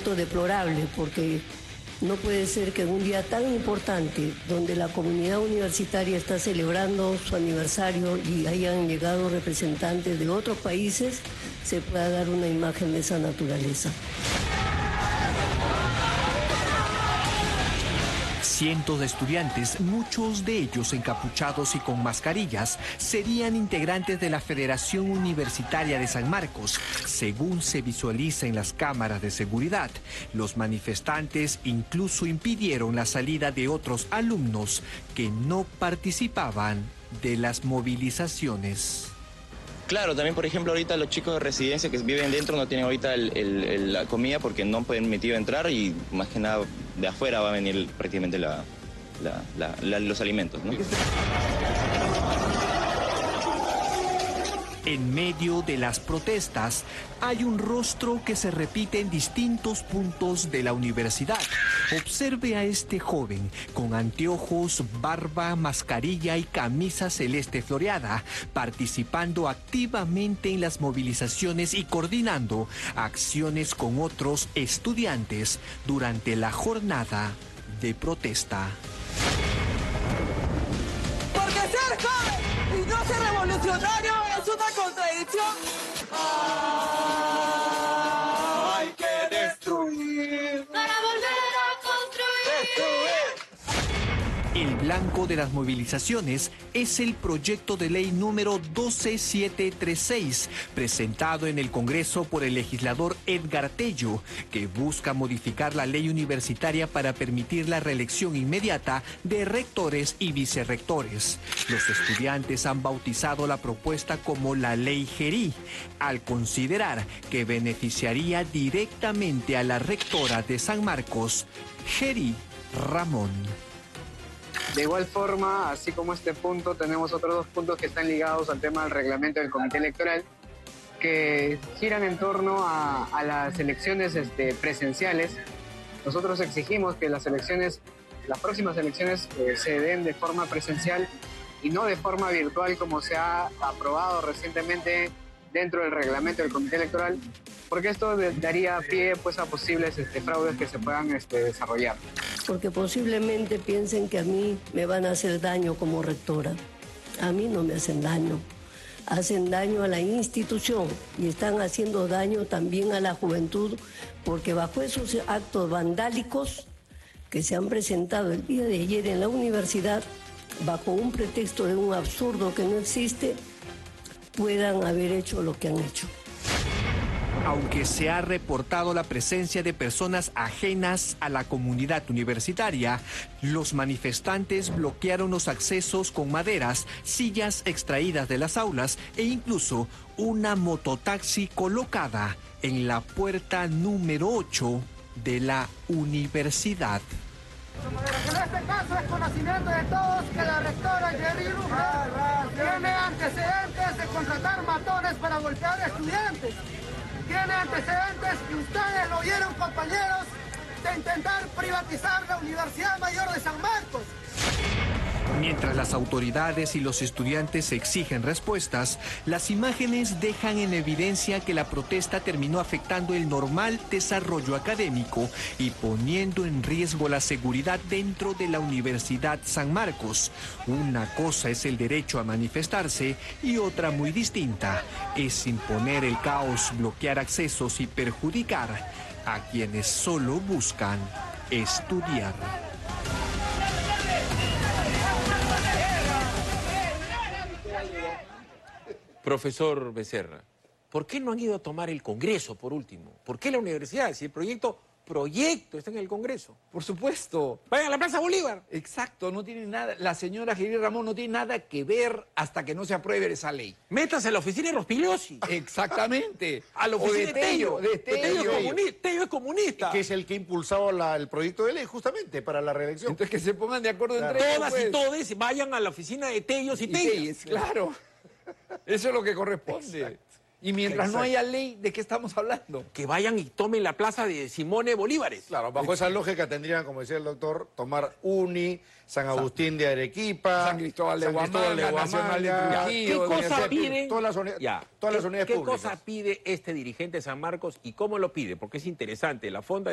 proyecto deplorable, porque no puede ser que en un día tan importante, donde la comunidad universitaria está celebrando su aniversario y hayan llegado representantes de otros países, se pueda dar una imagen de esa naturaleza. Cientos de estudiantes, muchos de ellos encapuchados y con mascarillas, serían integrantes de la Federación Universitaria de San Marcos, según se visualiza en las cámaras de seguridad. Los manifestantes incluso impidieron la salida de otros alumnos que no participaban de las movilizaciones. Claro, también por ejemplo ahorita los chicos de residencia que viven dentro no tienen ahorita la comida porque no han permitido entrar y más que nada de afuera va a venir prácticamente los alimentos, ¿no? En medio de las protestas, hay un rostro que se repite en distintos puntos de la universidad. Observe a este joven con anteojos, barba, mascarilla y camisa celeste floreada, participando activamente en las movilizaciones y coordinando acciones con otros estudiantes durante la jornada de protesta. Porque ser joven y no ser revolucionario es una contradicción. Hay que destruir para volver a construir. El blanco de las movilizaciones es el proyecto de ley número 12736, presentado en el Congreso por el legislador Edgar Tello, que busca modificar la ley universitaria para permitir la reelección inmediata de rectores y vicerrectores. Los estudiantes han bautizado la propuesta como la Ley Gerí, al considerar que beneficiaría directamente a la rectora de San Marcos, Gerí Ramón. De igual forma, así como este punto, tenemos otros dos puntos que están ligados al tema del reglamento del Comité Electoral, que giran en torno a las elecciones presenciales. Nosotros exigimos que las próximas elecciones se den de forma presencial y no de forma virtual como se ha aprobado recientemente dentro del reglamento del Comité Electoral, porque esto daría pie pues, a posibles fraudes que se puedan desarrollar. Porque posiblemente piensen que a mí me van a hacer daño como rectora. A mí no me hacen daño. Hacen daño a la institución y están haciendo daño también a la juventud, porque bajo esos actos vandálicos que se han presentado el día de ayer en la universidad, bajo un pretexto de un absurdo que no existe, puedan haber hecho lo que han hecho. Aunque se ha reportado la presencia de personas ajenas a la comunidad universitaria, los manifestantes bloquearon los accesos con maderas, sillas extraídas de las aulas e incluso una mototaxi colocada en la puerta número 8 de la universidad. En este caso es conocimiento de todos que la rectora Gerí Ramón tiene antecedentes de contratar matones para golpear a estudiantes. Tiene antecedentes, y ustedes lo vieron, compañeros, de intentar privatizar la Universidad Mayor de San Marcos. Mientras las autoridades y los estudiantes exigen respuestas, las imágenes dejan en evidencia que la protesta terminó afectando el normal desarrollo académico y poniendo en riesgo la seguridad dentro de la Universidad San Marcos. Una cosa es el derecho a manifestarse y otra muy distinta es imponer el caos, bloquear accesos y perjudicar a quienes solo buscan estudiar. Profesor Becerra, ¿por qué no han ido a tomar el Congreso por último? ¿Por qué la universidad? Si el proyecto está en el Congreso. Por supuesto. Vayan a la Plaza Bolívar. Exacto, no tiene nada, la señora Gerí Ramón no tiene nada que ver hasta que no se apruebe esa ley. Métanse a la oficina de Rospigliosi. Exactamente. A la oficina de Tello. Tello es comunista. Que es el que impulsaba el proyecto de ley justamente para la reelección. Entonces que se pongan de acuerdo entre ellos. Todas y todos vayan a la oficina de Tellos y Tellas. Claro. Eso es lo que corresponde. Exacto. Y mientras no haya ley, ¿de qué estamos hablando? Que vayan y tomen la plaza de Simone Bolívares. Claro, bajo esa lógica tendrían, como decía el doctor, tomar UNI, San Agustín de Arequipa, San Cristóbal de Huamanga, Nacional de Trujillo. ¿Qué cosa piden? Todas las unidades públicas. ¿Qué cosa pide este dirigente de San Marcos y cómo lo pide? Porque es interesante. La fonda